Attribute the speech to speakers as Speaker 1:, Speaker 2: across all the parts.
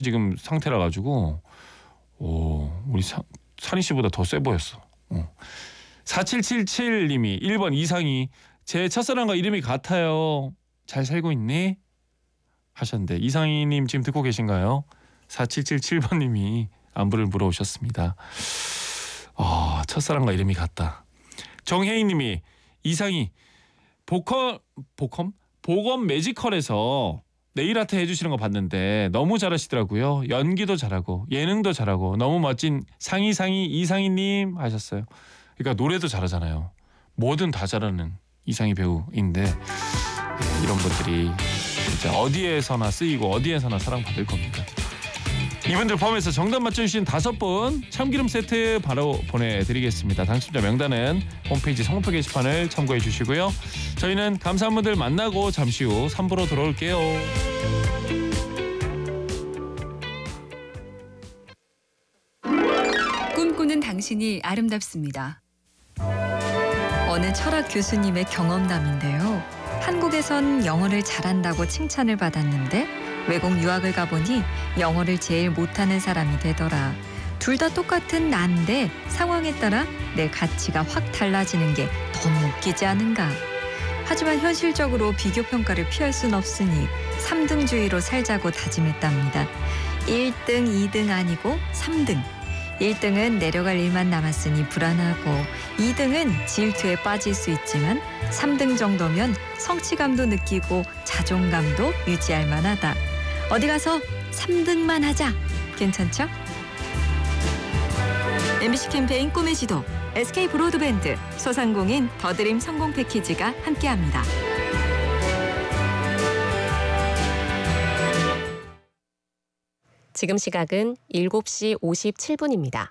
Speaker 1: 지금 상태라 가지고 우리 산희 씨보다 더 세 보였어. 4777님이 1번 이상희 제 첫사랑과 이름이 같아요. 잘 살고 있니? 하셨는데 이상희님 지금 듣고 계신가요? 4777번님이 안부를 물어오셨습니다. 첫사랑과 이름이 같다. 정혜인님이 이상희 보검 매지컬에서 네일아트 해주시는 거 봤는데 너무 잘하시더라고요. 연기도 잘하고 예능도 잘하고 너무 멋진 이상희님 하셨어요. 그러니까 노래도 잘하잖아요. 뭐든 다 잘하는 이상희 배우인데 이런 분들이 진짜 어디에서나 쓰이고 어디에서나 사랑받을 겁니다. 이분들 포함해서 정답 맞춰주신 5분 참기름 세트 바로 보내드리겠습니다. 당첨자 명단은 홈페이지 선곡표 게시판을 참고해 주시고요. 저희는 감사한 분들 만나고 잠시 후 3부로 돌아올게요.
Speaker 2: 꿈꾸는 당신이 아름답습니다. 어느 철학 교수님의 경험담인데요. 한국에선 영어를 잘한다고 칭찬을 받았는데 외국 유학을 가보니 영어를 제일 못하는 사람이 되더라. 둘 다 똑같은 난데 상황에 따라 내 가치가 확 달라지는 게 너무 웃기지 않은가. 하지만 현실적으로 비교 평가를 피할 순 없으니 3등주의로 살자고 다짐했답니다. 1등, 2등 아니고 3등. 1등은 내려갈 일만 남았으니 불안하고 2등은 질투에 빠질 수 있지만 3등 정도면 성취감도 느끼고 자존감도 유지할 만하다. 어디 가서 3등만 하자. 괜찮죠? MBC 캠페인 꿈의 지도, SK 브로드밴드, 소상공인 더드림 성공 패키지가 함께합니다.
Speaker 3: 지금 시각은 7시 57분입니다.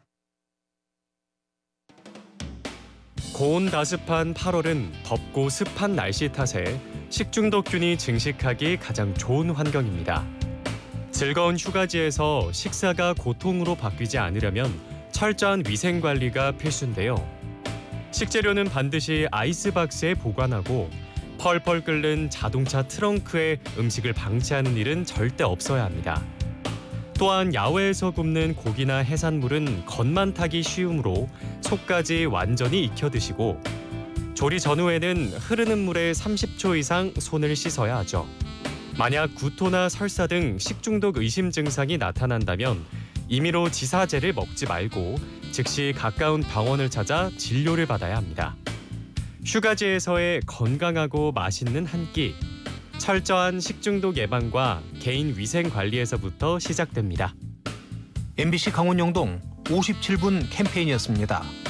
Speaker 4: 고온다습한 8월은 덥고 습한 날씨 탓에 식중독균이 증식하기 가장 좋은 환경입니다. 즐거운 휴가지에서 식사가 고통으로 바뀌지 않으려면 철저한 위생관리가 필수인데요. 식재료는 반드시 아이스박스에 보관하고 펄펄 끓는 자동차 트렁크에 음식을 방치하는 일은 절대 없어야 합니다. 또한 야외에서 굽는 고기나 해산물은 겉만 타기 쉬우므로 속까지 완전히 익혀 드시고 조리 전후에는 흐르는 물에 30초 이상 손을 씻어야 하죠. 만약 구토나 설사 등 식중독 의심 증상이 나타난다면 임의로 지사제를 먹지 말고 즉시 가까운 병원을 찾아 진료를 받아야 합니다. 휴가지에서의 건강하고 맛있는 한 끼. 철저한 식중독 예방과 개인 위생 관리에서부터 시작됩니다.
Speaker 5: MBC 강원영동 57분 캠페인이었습니다.